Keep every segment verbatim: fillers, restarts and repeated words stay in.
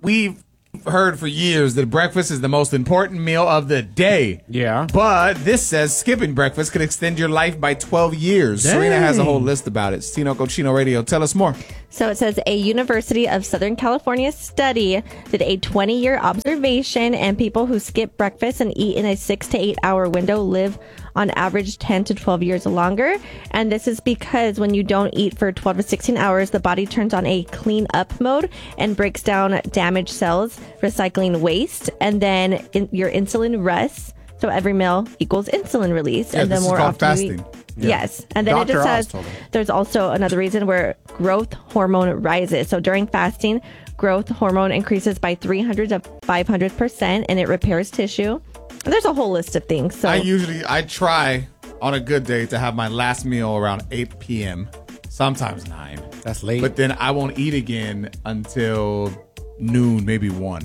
we've heard for years that breakfast is the most important meal of the day. Yeah. But this says skipping breakfast can extend your life by twelve years. Dang. Serena has a whole list about it. Tino Cochino Radio. Tell us more. So it says a University of Southern California study did a twenty-year observation, and people who skip breakfast and eat in a six to eight hour window live on average ten to twelve years longer. And this is because when you don't eat for twelve to sixteen hours, the body turns on a clean up mode and breaks down damaged cells, recycling waste, and then in, your insulin rests. So every meal equals insulin release. Yeah, and the this is more called often you eat- fasting. Yeah. Yes. And then Doctor it Oz just told says me. there's also another reason where growth hormone rises. So during fasting, growth hormone increases by three hundred to five hundred percent, and it repairs tissue. And there's a whole list of things. So I usually, I try on a good day to have my last meal around eight p.m., sometimes nine. That's late. But then I won't eat again until noon, maybe one.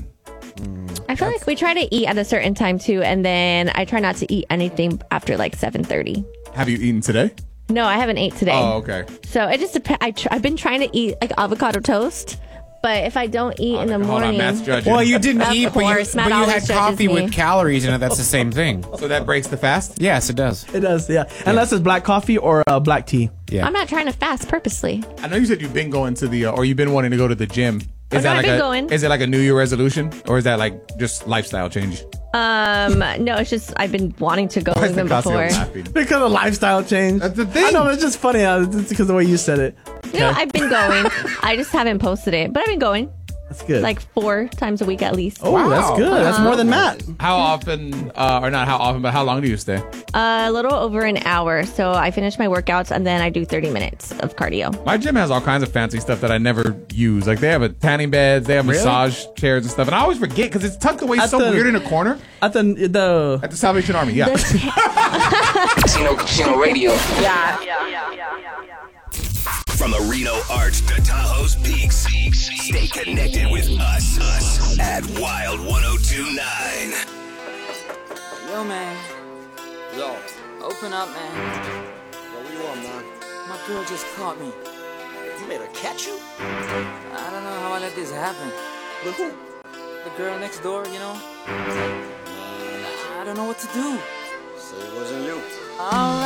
I feel like we try to eat at a certain time too, and then I try not to eat anything after like seven thirty. Have you eaten today? No, I haven't ate today. Oh, okay. So it just depends. I tr- I've been trying to eat like avocado toast, but if I don't eat in the Hold on, morning, Matt's judging. well, you didn't Of eat, but you, course, Matt but you always had judges coffee me. with calories in it. That's the same thing. So that breaks the fast? Yes, it does. It does, yeah. Unless it's black coffee or uh, black tea. Yeah. I'm not trying to fast purposely. I know you said you've been going to the, uh, or you've been wanting to go to the gym. Is Oh, no, that I've like been a, going. Is it like a New Year resolution, or is that like just lifestyle change? Um, no, it's just I've been wanting to go Why is even Nicasio before. laughing? Because of lifestyle change. That's the thing. I know, it's just funny. Uh, it's because of the way you said it. You know, I've been going. I just haven't posted it, but I've been going That's good. like four times a week at least. oh, Wow. that's good. That's more than Matt. How often, uh, or not how often, but how long do you stay? A little over an hour. So I finish my workouts and then I do thirty minutes of cardio. My gym has all kinds of fancy stuff that I never use. Like they have a tanning beds, they have Really? massage chairs and stuff, and I always forget because it's tucked away At so the- weird in a corner At the the at the Salvation Army. Yeah. Casino Casino Radio. From the Reno Arch to Tahoe's peaks, stay connected with us, us at Wild one oh two point nine. Yo, man. Yo. Open up, man. Yo, what you want, man? My girl just caught me. You made her catch you? I don't know how I let this happen. With who? The girl next door, you know? I don't know what to do. Say it wasn't you. Alright.